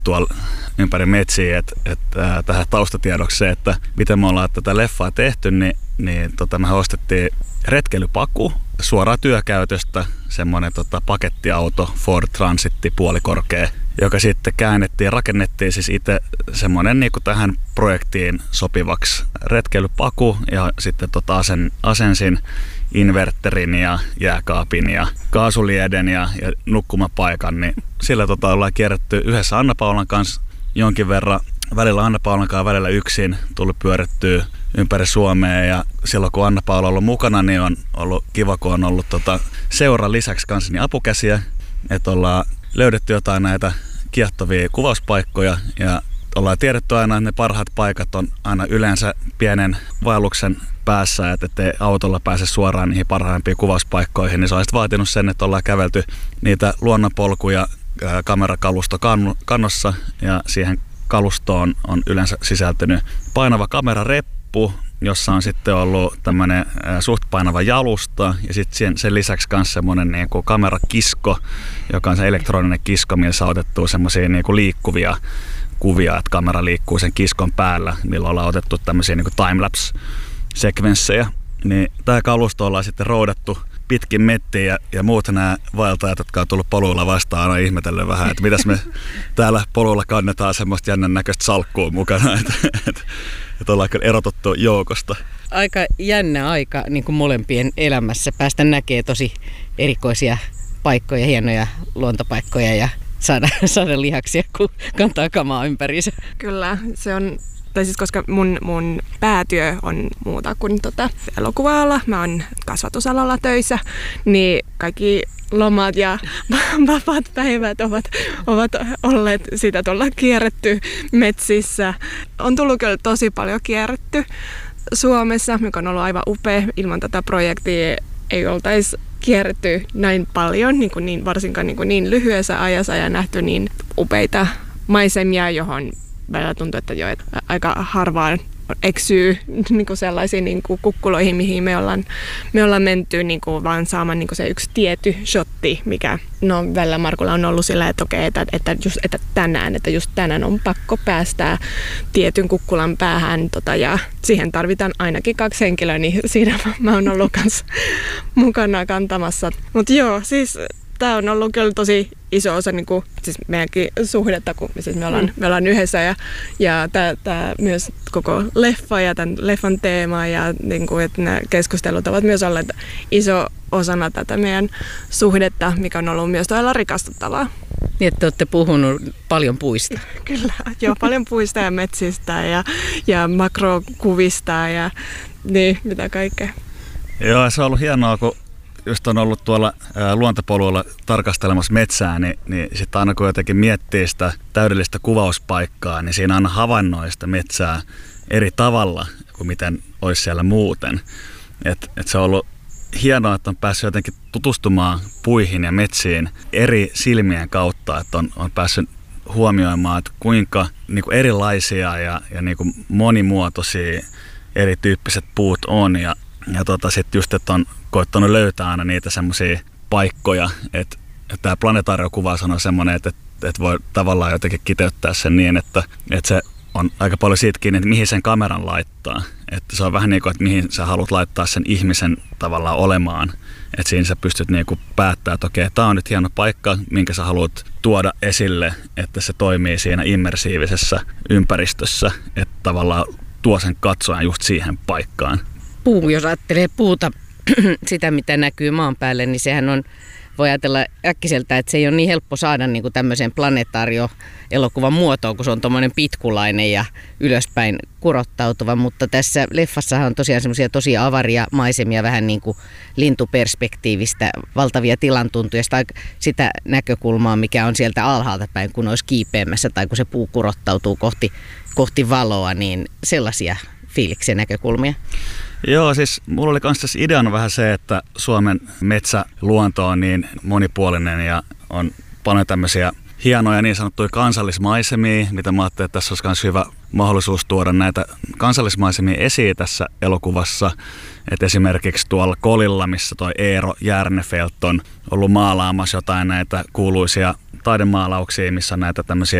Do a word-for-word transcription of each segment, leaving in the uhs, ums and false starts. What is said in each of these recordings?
tuolla ympäri metsiä, että et, tähän taustatiedoksi se, että miten me ollaan tätä leffaa tehty, niin, niin tota, me ostettiin retkeilypaku suoraan työkäytöstä, semmoinen tota, pakettiauto Ford Transitti puolikorkea, joka sitten käännettiin ja rakennettiin siis itse semmoinen niin kuin tähän projektiin sopivaksi retkeilypaku ja sitten tota, asen, asensin inverterin ja jääkaapin ja kaasulieden ja, ja nukkumapaikan, niin sillä tota, ollaan kierretty yhdessä Anna-Paulan kanssa jonkin verran, välillä Anna-Paulan kanssa, välillä yksin, tullut pyörittyä ympäri Suomea ja silloin kun Anna-Paula on ollut mukana, niin on ollut kiva, kun on ollut tota, seuran lisäksi kanssani apukäsiä, että ollaan löydetty jotain näitä kiehtovia kuvauspaikkoja ja ollaan tiedetty aina, että ne parhaat paikat on aina yleensä pienen vaelluksen päässä, että ettei autolla pääse suoraan niihin parhaimpiin kuvauspaikkoihin, niin se on vaatinut sen, että ollaan kävelty niitä luonnonpolkuja kamerakalusto kannossa ja siihen kalustoon on yleensä sisältynyt painava kamerareppu, jossa on sitten ollut tämmöinen suht painava jalusta ja sitten sen, sen lisäksi myös semmoinen niin kuin kamerakisko, joka on se elektroninen kisko, missä on otettu semmoisia niin kuin liikkuvia kuvia, että kamera liikkuu sen kiskon päällä, millä ollaan otettu tämmöisiä niin kuin timelapse-sekvenssejä. Niin tämä kalusto ollaan sitten roudattu pitkin mettiä ja, ja muut nämä vaeltajat, jotka on tullut poluilla vastaan, aina ihmetellen vähän, että mitäs me täällä poluilla kannetaan semmoista jännän näköistä salkkua mukana, että, että, että ollaan kyllä erotuttu joukosta. Aika jännä aika niin kuin molempien elämässä päästä näkee tosi erikoisia paikkoja, hienoja luontopaikkoja ja saada, saada lihaksia, kun kantaa kamaa ympäriinsä. Kyllä, se on, tai siis koska mun, mun päätyö on muuta kuin tota elokuva-ala, mä oon kasvatusalalla töissä, niin kaikki lomat ja vapaat päivät ovat, ovat olleet sitä tuolla kierretty metsissä. On tullut kyllä tosi paljon kierretty Suomessa, mikä on ollut aivan upea. Ilman tätä projektia ei oltaisi kierretty näin paljon, niin kuin niin, varsinkaan niin, kuin niin lyhyessä ajassa ja nähty niin upeita maisemia, johon välillä tuntuu, että jo että aika harvaan eksyy niin kuin sellaisiin niin kuin kukkuloihin, mihin me ollaan, me ollaan menty niin kuin vaan saamaan niin kuin se yksi tietty shotti, mikä no välillä Markulla on ollut sillä, että okei, että, että, just, että tänään, että just tänään on pakko päästää tietyn kukkulan päähän tota, ja siihen tarvitaan ainakin kaksi henkilöä, niin siinä mä oon ollut kanssa mukana kantamassa. Mutta joo, siis tämä on ollut kyllä tosi iso osa niin kuin, siis meidänkin suhdetta, kun siis me, ollaan, me ollaan yhdessä ja, ja tämä myös koko leffa ja tämän leffan teema ja niin kuin, että nämä keskustelut ovat myös olleet iso osana tätä meidän suhdetta, mikä on ollut myös todella rikastuttavaa. Niin, että te olette puhunut paljon puista. Kyllä, joo, paljon puista ja metsistä ja, ja makrokuvista ja niin, mitä kaikkea. Joo, se on ollut hienoa, kun just on ollut tuolla ää, luontopoluilla tarkastelemassa metsää, niin, niin sitten aina kun jotenkin miettii sitä täydellistä kuvauspaikkaa, niin siinä aina havainnoi sitä metsää eri tavalla kuin miten olisi siellä muuten. Et, et se on ollut hienoa, että on päässyt jotenkin tutustumaan puihin ja metsiin eri silmien kautta, että on, on päässyt huomioimaan, että kuinka niin kuin erilaisia ja, ja niin kuin monimuotoisia erityyppiset puut on ja Ja tota, sitten just, että on koittanut löytää aina niitä semmoisia paikkoja, että, että tämä planetaariokuvaus on semmoinen, että, että voi tavallaan jotenkin kiteyttää sen niin, että, että se on aika paljon siitä kiinni, että mihin sen kameran laittaa. Että se on vähän niin kuin, että mihin sä haluat laittaa sen ihmisen tavallaan olemaan. Että siinä sä pystyt niin kuin päättämään, että okei, tämä on nyt hieno paikka, minkä sä haluat tuoda esille, että se toimii siinä immersiivisessä ympäristössä, että tavallaan tuo sen katsojan just siihen paikkaan. Puu, jos ajattelee puuta, sitä mitä näkyy maan päälle, niin sehän on, voi ajatella äkkiseltä, että se ei ole niin helppo saada niin kuin tämmöiseen planetaario-elokuvan muotoon, kun se on tommoinen pitkulainen ja ylöspäin kurottautuva, mutta tässä leffassahan on tosiaan semmoisia tosi avaria maisemia, vähän niin kuin lintuperspektiivistä, valtavia tilantuntuja, sitä näkökulmaa, mikä on sieltä alhaalta päin, kun olisi kiipeämässä tai kun se puu kurottautuu kohti, kohti valoa, niin sellaisia fiiliksen näkökulmia. Joo, siis mulla oli myös ideana vähän se, että Suomen metsäluonto on niin monipuolinen ja on paljon tämmöisiä hienoja niin sanottuja kansallismaisemia, mitä mä ajattelin, että tässä olisi myös hyvä mahdollisuus tuoda näitä kansallismaisemia esiin tässä elokuvassa. Et esimerkiksi tuolla Kolilla, missä toi Eero Järnefelt on ollut maalaamassa jotain näitä kuuluisia taidemaalauksia, missä on näitä tämmöisiä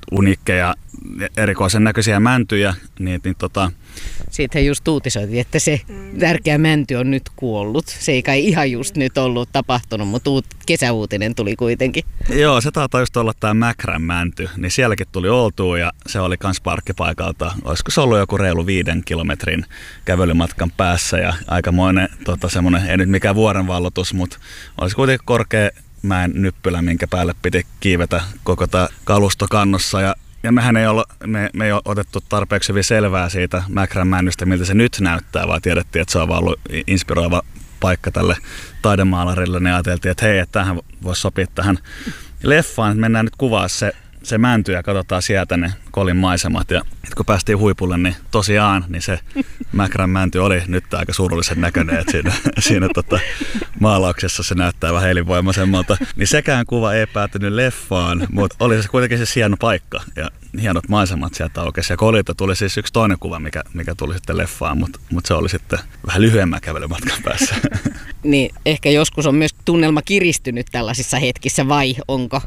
uniikkeja, erikoisen näköisiä mäntyjä, niin, niin tota... Siitähän just uutisoitiin, että se tärkeä mänty on nyt kuollut. Se ei kai ihan just nyt ollut tapahtunut, mutta uut, kesäuutinen tuli kuitenkin. Joo, se taitaa just olla tämä Mäkrän mänty, niin sielläkin tuli oltua ja se oli kans parkkipaikalta. Olisiko se ollut joku reilu viiden kilometrin kävelymatkan päässä ja aikamoinen tota, semmoinen, ei nyt mikään vuorenvallotus, mutta olisi kuitenkin korkea mäen nyppylä, minkä päälle piti kiivetä koko tämä kalusto kannossa. Ja, ja mehän ei, olla, me, me ei ole otettu tarpeeksi hyvin selvää siitä Mäkrän männystä, miltä se nyt näyttää, vaan tiedettiin, että se on vaan ollut inspiroiva paikka tälle taidemaalarille. Niin ajateltiin, että hei, että tämähän voisi sopia tähän leffaan, että mennään nyt kuvaa se, se mänty ja katsotaan sieltä ne Kolin maisemat. Ja kun päästiin huipulle, niin tosiaan niin se Mäkrän mänty oli nyt aika surullisen näköinen, että siinä, siinä tota, maalauksessa se näyttää vähän elinvoimaisemmalta. Niin sekään kuva ei päätynyt leffaan, mutta oli se kuitenkin se hieno paikka ja hienot maisemat sieltä aukesi. Ja Kolilta tuli siis yksi toinen kuva, mikä, mikä tuli sitten leffaan, mutta, mutta se oli sitten vähän lyhyemmän kävelymatkan päässä. Niin ehkä joskus on myös tunnelma kiristynyt tällaisissa hetkissä, vai onko?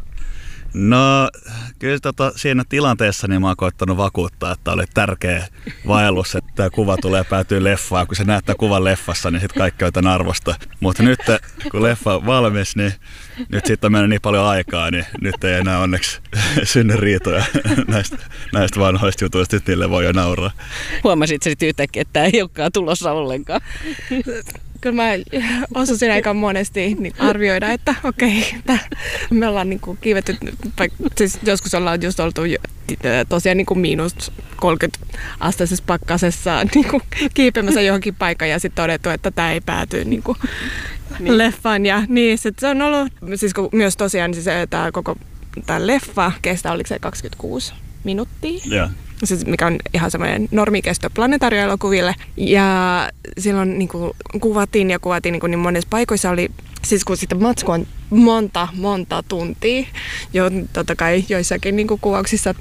No kyllä tota, siinä tilanteessa niin mä oon koittanut vakuuttaa, että oli tärkeä vaellus, että tämä kuva tulee päätyy leffaan. Kun se näyttää kuvan leffassa, niin sitten kaikki on tämän arvosta. Mutta nyt kun leffa on valmis, niin nyt siitä on mennyt niin paljon aikaa, niin nyt ei enää onneksi synny riitoja näistä, näistä vanhoista jutuista. Nyt niille voi jo nauraa. Huomasit sitten yhtäkkiä, että tämä ei olekaan tulossa ollenkaan? Kyllä mä osasin aika monesti niin arvioida, että okei, että me ollaan niin kuin kiivetty, siis joskus ollaan just oltu tosiaan niin kuin miinus kolmekymmentä asteisessa pakkasessa niin kuin kiipeämässä johonkin paikkaan ja sitten todettu, että tämä ei pääty niin kuin niin. leffaan. Ja niin, se on ollut, siis myös tosiaan siis, tämä koko tämä leffa kestää, oliko se kaksikymmentäkuusi minuuttia? Yeah. Siis mikä on ihan semmoinen normikesto planetaarioelokuville. Ja silloin niin kuin kuvattiin ja kuvattiin niin, kuin niin monissa paikoissa oli, siis kun sitten matsku on monta, monta tuntia. Jo totta kai joissakin niin kuin kuvauksissa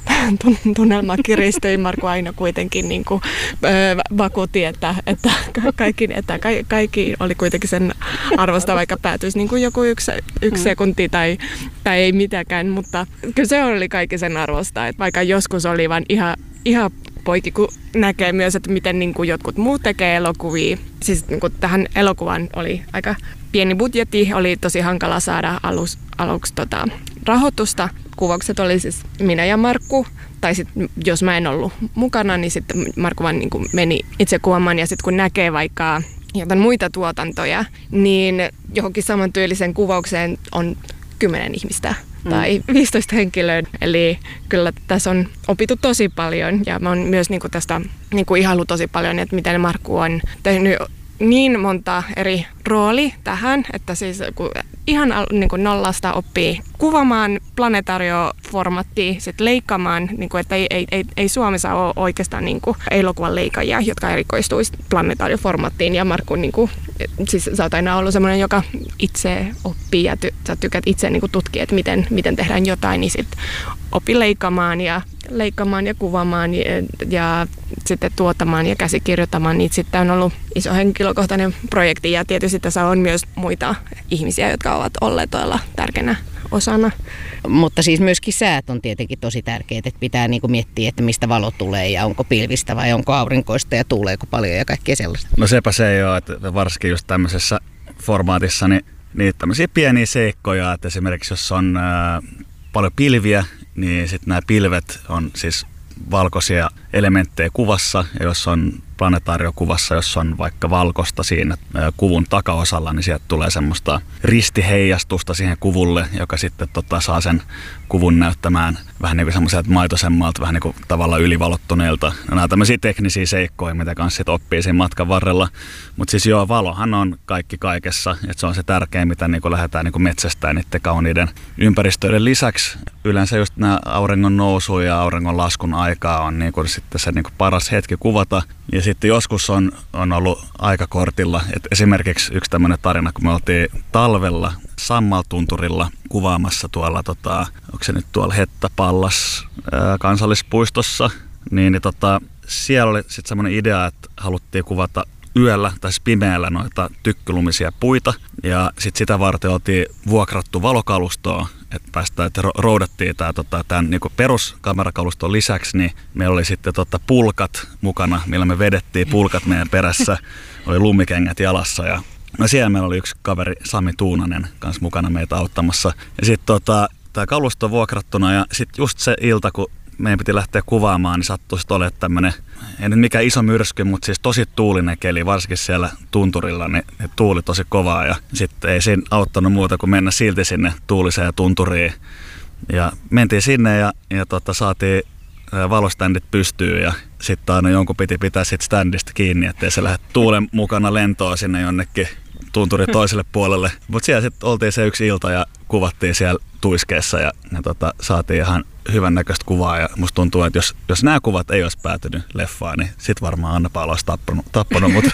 tunnelma kiristyi. Markku aina kuitenkin niin kuin, ö, vakuutti, että, että, kaikki, että kaikki oli kuitenkin sen arvosta, vaikka päätyisi niin kuin joku yksi, yksi sekunti tai, tai ei mitäkään. Mutta kyllä se oli kaikki sen arvosta, että vaikka joskus oli vaan ihan, ihan poikki, kun näkee myös, että miten niin kuin jotkut muut tekee elokuvia. Siis niin kuin tähän elokuvaan oli aika pieni budjetti, oli tosi hankala saada alus, aluksi tota, rahoitusta. Kuvaukset oli siis minä ja Markku, tai sitten jos mä en ollut mukana, niin sitten Markku vaan niin kuin meni itse kuvaamaan. Ja sitten kun näkee vaikka jotain muita tuotantoja, niin johonkin samantyylisen kuvaukseen on kymmenen ihmistä. Tai viisitoista henkilöä. Eli kyllä tässä on opittu tosi paljon ja mä oon myös niinku tästä niinku ihaillut tosi paljon, että miten Markku on tehnyt niin monta eri rooli tähän, että siis kun ihan niinku nollasta oppii kuvaamaan planetaarioformattia, sitten leikkaamaan, niinku, että ei, ei, ei, ei Suomessa ole oikeastaan niinku elokuvan leikajia, jotka erikoistuisi planetaarioformattiin. Ja Markku, niinku, siis sä oot aina ollut semmoinen, joka itse oppii ja ty, sä tykät itse niinku tutkia, että miten, miten tehdään jotain, niin sitten opi leikkaamaan ja leikkaamaan ja kuvaamaan ja, ja sitten tuottamaan ja käsikirjoittamaan. Niin sitten on ollut iso henkilökohtainen projekti ja tietysti tässä on myös muita ihmisiä, jotka ovat olleet todella tärkeänä osana. Mutta siis myöskin säät on tietenkin tosi tärkeät, että pitää niinku miettiä, että mistä valo tulee ja onko pilvistä vai onko aurinkoista ja tuuleeko paljon ja kaikkea sellaista. No sepä se ei ole, että varsinkin just tämmöisessä formaatissa niin, niin tämmöisiä pieniä seikkoja, että esimerkiksi jos on ää, paljon pilviä, niin sitten nämä pilvet on siis valkoisia elementtejä kuvassa, ja jos on planetaariokuvassa, jos on vaikka valkoista siinä kuvun takaosalla, niin sieltä tulee semmoista ristiheijastusta siihen kuvulle, joka sitten tota, saa sen kuvun näyttämään vähän niin kuin semmoiselta maitosemmalta, vähän niin kuin tavallaan ylivalottuneelta. Nämä on tämmöisiä teknisiä seikkoja, mitä kanssa sit oppii siinä matkan varrella. Mutta siis joo, valohan on kaikki kaikessa, että se on se tärkein, mitä niin kuin lähdetään niin kuin metsästään niiden kauniiden ympäristöiden lisäksi. Yleensä just nämä auringon nousu ja auringon laskun aikaa on niin kuin sitten se niin kuin paras hetki kuvata. Ja sitten joskus on, on ollut aikakortilla. Et esimerkiksi yksi tämmöinen tarina, kun me oltiin talvella Sammaltunturilla kuvaamassa tuolla, tota, onko se nyt tuolla Hettapallas ää, kansallispuistossa, niin, niin tota, siellä oli sitten semmoinen idea, että haluttiin kuvata yöllä tai siis pimeällä noita tykkylumisia puita. Ja sitten sitä varten oltiin vuokrattu valokalustoa, että päästään, että roudattiin tämä, tota, tämän niin peruskamerakaluston lisäksi, niin meillä oli sitten tota, pulkat mukana, millä me vedettiin pulkat meidän perässä, oli lumikengät jalassa ja no siellä meillä oli yksi kaveri, Sami Tuunanen, kanssa mukana meitä auttamassa. Ja sitten tota, tämä kalusto on vuokrattuna ja sitten just se ilta, kun meidän piti lähteä kuvaamaan, niin sattui sitten olemaan tämmöinen, ei nyt mikään iso myrsky, mutta siis tosi tuulinen keli, varsinkin siellä tunturilla, niin tuuli tosi kovaa. Ja sitten ei siinä auttanut muuta kuin mennä silti sinne tuuliseen tunturiin. Ja mentiin sinne ja, ja tota, saatiin valoständit pystyyn ja sitten aina jonkun piti pitää sit standista kiinni, ettei se lähde tuulen mukana lentoon sinne jonnekin tunturin toiselle puolelle. Mutta siellä sitten oltiin se yksi ilta ja kuvattiin siellä tuiskeessa ja, ja tota, saatiin ihan hyvän näköistä kuvaa. Ja musta tuntuu, että jos, jos nämä kuvat ei olisi päätynyt leffaan, niin sit varmaan Anna-Paula olisi tappanut, tappanut mut.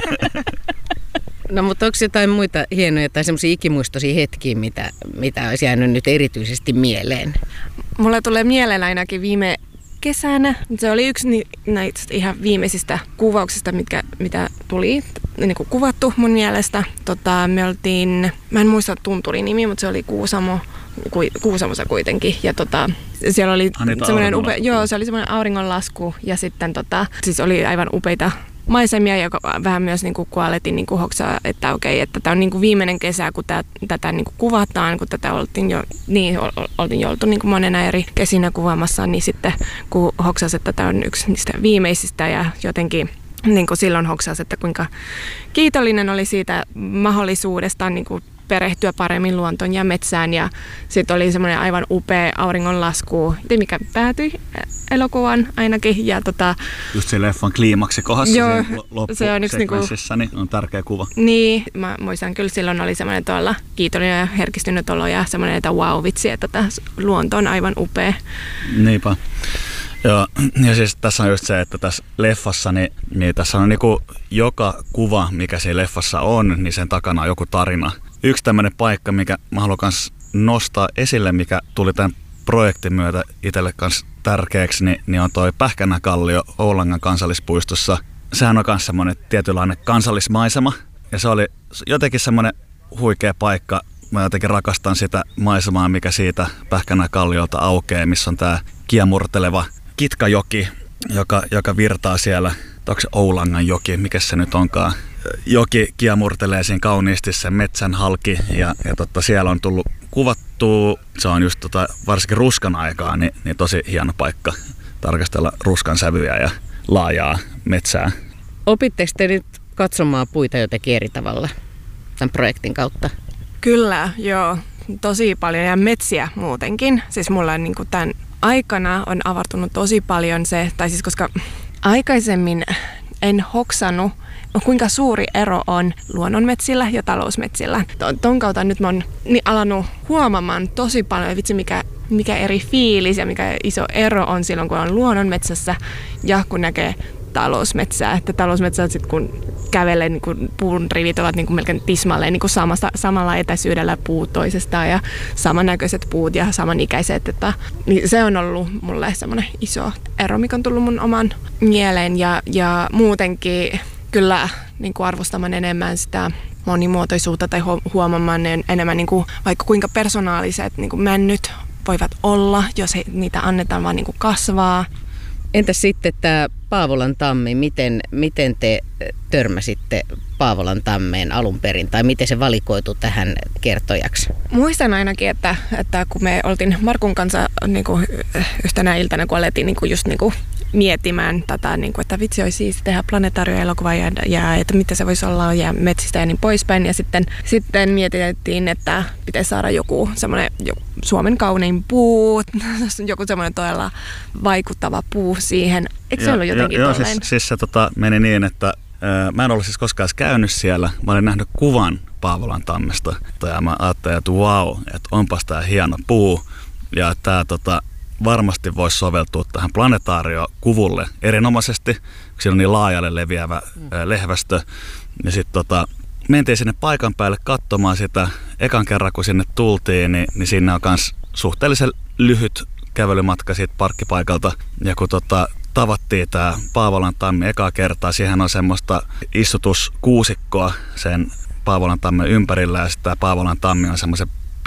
No mutta onko jotain muita hienoja tai semmoisia ikimuistoisia hetkiä, mitä, mitä olisi jäänyt nyt erityisesti mieleen? Mulle tulee mieleen ainakin viime kesänä. Se oli yksi ni- näistä ihan viimeisistä kuvauksista, mitkä, mitä tuli niin kuin kuvattu mun mielestä. Tota, me oltiin, mä en muista tunturin nimi, mutta se oli Kuusamo, ku, Kuusamossa kuitenkin. Ja tota, siellä oli semmoinen upea, joo, se oli semmoinen auringonlasku ja sitten tota, siis oli aivan upeita maisemia ja vähän myös niin kuin, kun alettiin niin kuin hoksaa, että okei, että tämä on niin kuin viimeinen kesä, kun tää, tätä niin kuin kuvataan, kun tätä oltiin jo, niin, oltiin jo oltu niin kuin monena eri kesinä kuvaamassa, niin sitten kun hoksasi, että tämä on yksi niistä viimeisistä ja jotenkin niin kuin silloin hoksasi, että kuinka kiitollinen oli siitä mahdollisuudesta niin kuin perehtyä paremmin luontoon ja metsään ja sitten oli semmoinen aivan upea auringonlasku, mikä päätyi elokuvan ainakin. Ja tota, just se leffan kliimaksi kohdassa joo, se on yksi niinku, niin on tärkeä kuva. Niin, mä muistan kyllä silloin oli semmoinen tuolla kiitollinen ja herkistynyt olo ja semmoinen, että wow vitsi, että tämä luonto on aivan upea. Niinpä. Joo, ja siis tässä on just se, että tässä leffassa, niin, niin tässä on niinku joka kuva, mikä siinä leffassa on, niin sen takana on joku tarina. Yksi tämmöinen paikka, mikä mä haluan kans nostaa esille, mikä tuli tämän projektin myötä itselle kans tärkeäksi, niin, niin on toi Pähkänäkallio Oulangan kansallispuistossa. Sehän on kans semmoinen tietynlainen kansallismaisema, ja se oli jotenkin semmoinen huikea paikka. Mä jotenkin rakastan sitä maisemaa, mikä siitä Pähkänäkalliolta aukeaa, missä on tää kiemurteleva Kitkajoki, joka, joka virtaa siellä. Onko se Oulangan joki, mikä se nyt onkaan? Joki kiemurtelee siinä kauniisti sen metsän halki ja, ja totta, siellä on tullut kuvattua, se on just tota, varsinkin ruskan aikaa, niin, niin tosi hieno paikka tarkastella ruskan sävyjä ja laajaa metsää. Opitteko te nyt katsomaan puita jotenkin eri tavalla tämän projektin kautta? Kyllä, joo. Tosi paljon ja metsiä muutenkin. Siis mulla niin kuin tämän aikana on avartunut tosi paljon se, tai siis koska aikaisemmin en hoksannut, kuinka suuri ero on luonnonmetsillä ja talousmetsillä. Ton kautta nyt mä oon niin alannut huomaamaan tosi paljon, vitsi mikä, mikä eri fiilis ja mikä iso ero on silloin, kun on luonnonmetsässä ja kun näkee talousmetsää. Että talousmetsää sitten kun kävelee, niin kun puun rivit ovat niin kun melkein tismalleen niin kun samasta, samalla etäisyydellä puut toisestaan ja samannäköiset puut ja samanikäiset. Että, niin se on ollut mulle semmoinen iso ero, mikä on tullut mun oman mieleen ja, ja muutenkin kyllä niin kuin arvostamaan enemmän sitä monimuotoisuutta tai huomaamaan enemmän niin kuin, vaikka kuinka persoonalliset niin kuin männyt voivat olla, jos he, niitä annetaan vaan niin kuin kasvaa. Entäs sitten tämä Paavolan tammi, miten, miten te törmäsitte Paavolan tammeen alun perin tai miten se valikoitu tähän kertojaksi? Muistan ainakin, että, että kun me oltiin Markun kanssa niin kuin yhtenä iltana, kun alettiin niin kuin just niin kuin miettimään tätä, niin kuin, että vitsi olisi siis tehdä planetaarioelokuvaa ja, ja että mitä se voisi olla ja metsistä ja niin poispäin. Ja sitten, sitten mietittiin, että pitäisi saada joku semmoinen joku Suomen kaunein puu, joku semmoinen todella vaikuttava puu siihen. Eikö se ollut jotenkin Joo, siis, siis se tota, meni niin, että äh, mä en ollut siis koskaan käynyt siellä. Mä olin nähnyt kuvan Paavolan tammesta ja mä ajattelin, että vau, wow, että onpas tää hieno puu ja tää tota, varmasti voisi soveltua tähän planetaariokuvulle erinomaisesti, kun siellä on niin laajalle leviävä mm. lehvästö. Ja sitten tota, mentiin sinne paikan päälle katsomaan sitä. Ekan kerran kun sinne tultiin, niin, niin siinä on myös suhteellisen lyhyt kävelymatka siitä parkkipaikalta. Ja kun tota, tavattiin tämä Paavolan tammi ekaa kertaa, siihen on semmoista istutuskuusikkoa sen Paavolan tammen ympärillä. Ja sitten tämä Paavolan tammi on semmoisen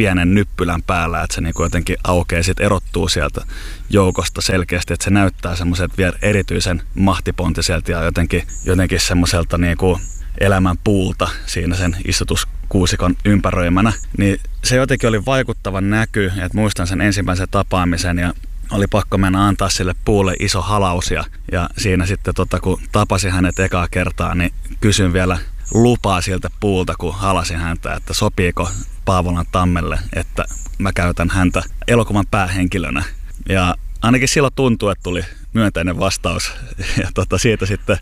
pienen nyppylän päällä, että se niin kuin jotenkin aukeaa, sit erottuu sieltä joukosta selkeästi, että se näyttää semmoiselta vielä erityisen mahtipontiselta ja jotenkin, jotenkin semmoiselta niin kuin elämän puulta siinä sen istutuskuusikon ympäröimänä. Niin se jotenkin oli vaikuttava näky, että muistan sen ensimmäisen tapaamisen ja oli pakko mennä antaa sille puulle iso halaus ja, ja siinä sitten tota, kun tapasin hänet ekaa kertaa, niin kysyin vielä lupaa siltä puulta, kun halasin häntä, että sopiiko Paavolan tammelle, että mä käytän häntä elokuvan päähenkilönä. Ja ainakin silloin tuntui, että tuli myönteinen vastaus ja tota, siitä sitten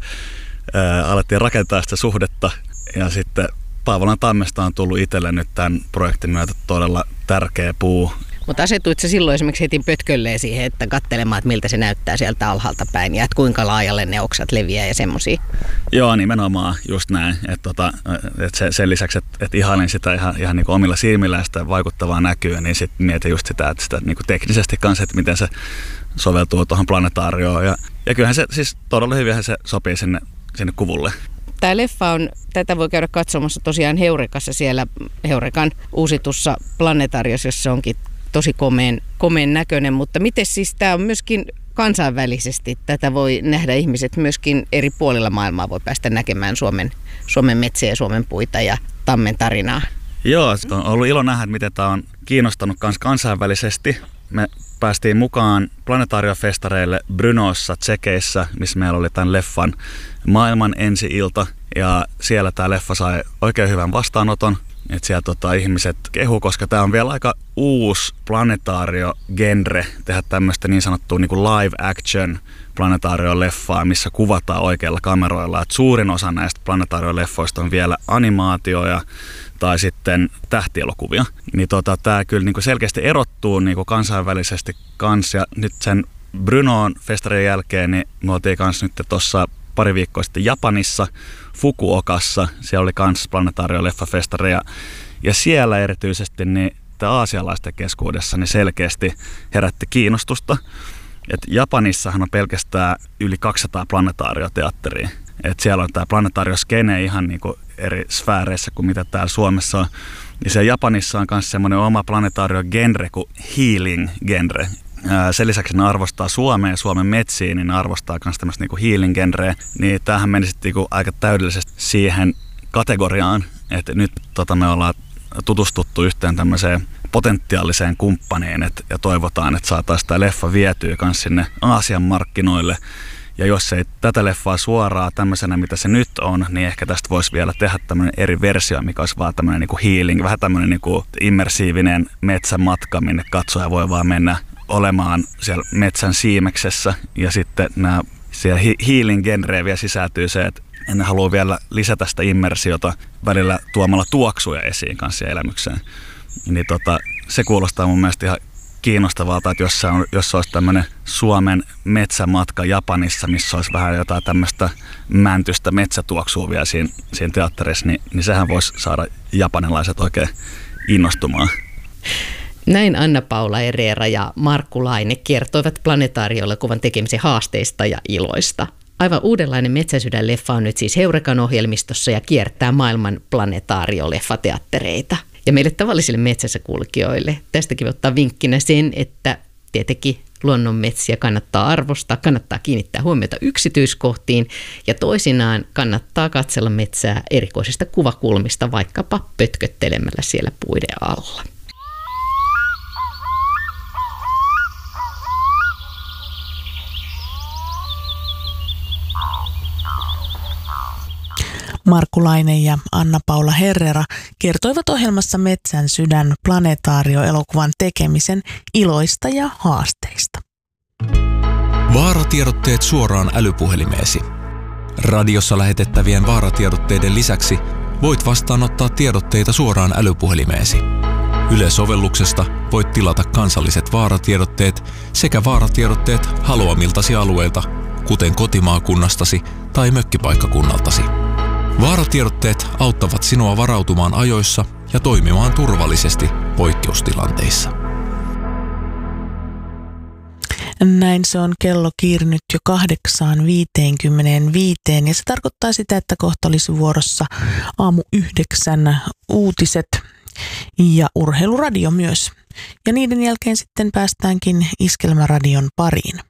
ää, alettiin rakentaa sitä suhdetta ja sitten Paavolan tammesta on tullut itselle nyt tämän projektin myötä todella tärkeä puu. Mutta asetuit sä silloin esimerkiksi heti pötkölleen siihen, että katselemaan, että miltä se näyttää sieltä alhaalta päin ja että kuinka laajalle ne oksat leviää ja semmosia? Joo, nimenomaan just näin. Että tota, et se, sen lisäksi, että et ihailin sitä ihan, ihan niinku omilla silmillä sitä vaikuttavaa näkyä, niin sitten mietin just sitä, että sitä niinku teknisesti kanssa, että miten se soveltuu tuohon planetaarioon. Ja, ja kyllähän se siis todella hyvinhän se sopii sinne, sinne kuvulle. Tämä leffa on, tätä voi käydä katsomassa tosiaan Heurekassa siellä Heurekan uusitussa planetaariossa, jossa onkin tosi komeen, komeen näköinen, mutta miten siis tämä on myöskin kansainvälisesti, tätä voi nähdä ihmiset myöskin eri puolilla maailmaa, voi päästä näkemään Suomen, Suomen metsiä ja Suomen puita ja tammen tarinaa. Joo, on ollut ilo nähdä, miten tämä on kiinnostanut kans kansainvälisesti. Me päästiin mukaan planetaariofestareille Brnossa, Tsekeissä, missä meillä oli tämän leffan maailman ensi-ilta ja siellä tämä leffa sai oikein hyvän vastaanoton. Että siellä tota, ihmiset kehu, koska tämä on vielä aika uusi planetaario-genre tehdä tämmöistä niin sanottua niin kuin live action planetaario-leffaa, missä kuvataan oikeilla kameroilla. Et suurin osa näistä planetaario-leffoista on vielä animaatioja tai sitten tähtielokuvia. Niin tota, tämä kyllä niin kuin selkeästi erottuu niin kuin kansainvälisesti kanssa. Ja nyt sen Brnoon festarin jälkeen niin me oltiin kanssa nyt tuossa pari viikkoa sitten Japanissa, Fukuokassa. Siellä oli kans planetaario-leffafestari ja, ja siellä erityisesti niin tämä aasialaisten keskuudessa niin selkeästi herätti kiinnostusta. Et Japanissahan on pelkästään yli kaksisataa planetaarioteatteria. Et siellä on tämä planetaarioskene ihan niinku eri sfääreissä kuin mitä täällä Suomessa on. Ja siellä Japanissa on myös semmoinen oma planetaario-genre kuin healing-genre. Sen lisäksi ne arvostaa Suomea ja Suomen metsiä, niin ne arvostaa myös tämmöistä niinku healing-genreä. Niin tämähän meni sitten niinku aika täydellisesti siihen kategoriaan, että nyt tota, me ollaan tutustuttu yhteen tämmöiseen potentiaaliseen kumppaniin et, ja toivotaan, että saataisiin tämä leffa vietyä myös sinne Aasian markkinoille. Ja jos ei tätä leffaa suoraan tämmöisenä, mitä se nyt on, niin ehkä tästä voisi vielä tehdä tämmöinen eri versio, mikä olisi vaan tämmöinen niinku healing, vähän tämmöinen niinku immersiivinen metsämatka, minne katsoja voi vaan mennä olemaan siellä metsän siimeksessä. Ja sitten nämä, siellä healing-genreen vielä sisältyy se, että ne haluaa vielä lisätä sitä immersiota välillä tuomalla tuoksuja esiin kanssa elämykseen. Niin tota, se kuulostaa mun mielestä ihan kiinnostavalta, että jos, se on, jos se olisi tämmöinen Suomen metsämatka Japanissa, missä olisi vähän jotain tämmöistä mäntystä metsätuoksua vielä siinä, siinä teatterissa, niin, niin sehän voisi saada japanilaiset oikein innostumaan. Näin Anna-Paula Herrera ja Markku Laine kertoivat planetaarioelokuvan tekemisen haasteista ja iloista. Aivan uudenlainen Metsäsydän-leffa on nyt siis Heurekan ohjelmistossa ja kiertää maailman planetaarioleffateattereita. Ja meille tavallisille metsässä kulkijoille tästäkin voi ottaa vinkkinä sen, että tietenkin luonnonmetsiä kannattaa arvostaa, kannattaa kiinnittää huomiota yksityiskohtiin ja toisinaan kannattaa katsella metsää erikoisista kuvakulmista vaikkapa pötköttelemällä siellä puiden alla. Markku Laine ja Anna-Paula Herrera kertoivat ohjelmassa Metsän sydän planetaario-elokuvan tekemisen iloista ja haasteista. Vaaratiedotteet suoraan älypuhelimeesi. Radiossa lähetettävien vaaratiedotteiden lisäksi voit vastaanottaa tiedotteita suoraan älypuhelimeesi. Yle-sovelluksesta voit tilata kansalliset vaaratiedotteet sekä vaaratiedotteet haluamiltasi alueilta, kuten kotimaakunnastasi tai mökkipaikkakunnaltasi. Vaaratiedotteet auttavat sinua varautumaan ajoissa ja toimimaan turvallisesti poikkeustilanteissa. Näin se on kello kiirinyt jo kahdeksaan viiteenkymmeneenviiteen ja se tarkoittaa sitä, että kohta olisi vuorossa aamu yhdeksän uutiset. ja urheiluradio myös. Ja niiden jälkeen sitten päästäänkin Iskelmäradion pariin.